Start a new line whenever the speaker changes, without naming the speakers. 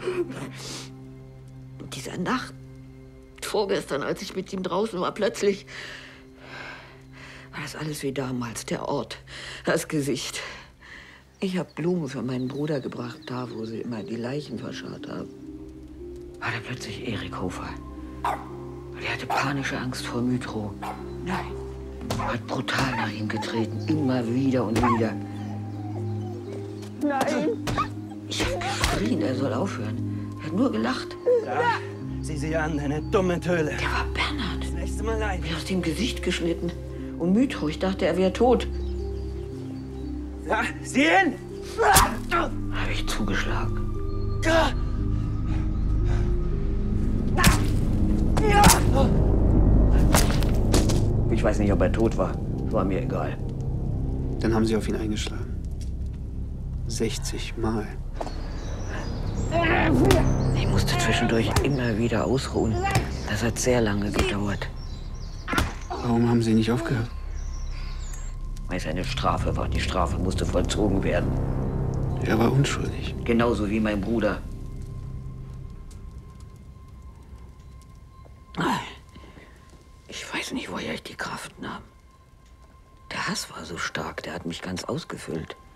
In dieser Nacht, vorgestern, als ich mit ihm draußen war, plötzlich war das alles wie damals. Der Ort, das Gesicht. Ich habe Blumen für meinen Bruder gebracht, da, wo sie immer die Leichen verscharrt haben. War da plötzlich Erik Hofer. Der hatte panische Angst vor Mythro. Nein. Hat brutal nach ihm getreten, immer wieder und wieder.
Nein!
Ich habe geschrien, er soll aufhören. Er hat nur gelacht.
Ja, sieh sie an, eine dumme Töle.
Der war Bernhard.
Das nächste Mal leid.
Mir aus dem Gesicht geschnitten. Und Mythro, ich dachte, er wäre tot.
Ja, sieh hin!
Habe ich zugeschlagen. Ich weiß nicht, ob er tot war. War mir egal.
Dann haben Sie auf ihn eingeschlagen. 60 Mal.
Ich musste zwischendurch immer wieder ausruhen. Das hat sehr lange gedauert.
Warum haben Sie nicht aufgehört?
Weil es eine Strafe war. Die Strafe musste vollzogen werden.
Er war unschuldig.
Genauso wie mein Bruder. Ich weiß nicht, woher ich die Kraft nahm. Der Hass war so stark, der hat mich ganz ausgefüllt.